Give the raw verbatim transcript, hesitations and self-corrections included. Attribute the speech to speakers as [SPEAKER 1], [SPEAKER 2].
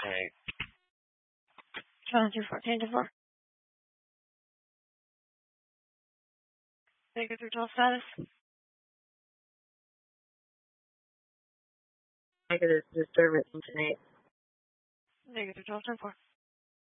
[SPEAKER 1] eight.
[SPEAKER 2] Channel two four, change to four. Negative three twelve status.
[SPEAKER 3] Negative disturbance eight.
[SPEAKER 2] Negative twelve ten four.